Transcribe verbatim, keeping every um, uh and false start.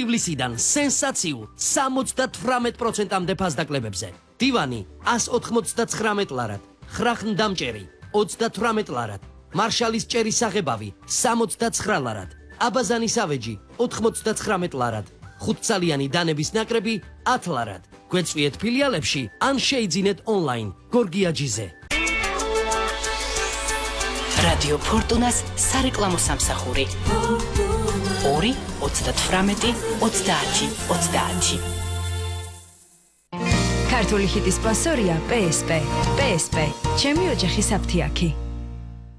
ივლისიდან სენსაციულ სამოცდათვრამეტ პროცენტამდე ფასდაკლებებზე. დივანი ას ოთხმოცდათხრამეტ ლარად, ხრახნდამჭერი ოცდათვრამეტ ლარად, მარშალის ჭერის საღებავი სამოცდაცხრა ლარად, აბაზანის ავეჯი ოთხმოცდათხრამეტ ლარად, ხუთწალიანი დანების ნაკრები ათ ლარად. გვეწვიეთ ფილიალებში ან შეიძინეთ ონლაინ გორგიაჯიზე. რადიო ფორტუნას სარეკლამო სამსახური ორი ოცდათვრამეტი ოცდაათი ოცდაათი. ქართული ჰიტის სპონსორია პე ეს პე. პე ეს პე ჩემი ოჯახის აფთიაქი.